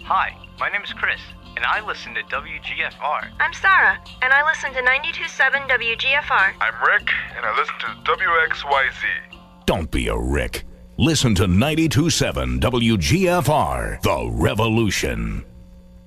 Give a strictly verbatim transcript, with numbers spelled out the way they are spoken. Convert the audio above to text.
Hi, my name is Chris, and I listen to W G F R. I'm Sarah, and I listen to ninety-two point seven W G F R. I'm Rick, and I listen to W X Y Z. Don't be a Rick. Listen to ninety-two point seven W G F R, The Revolution.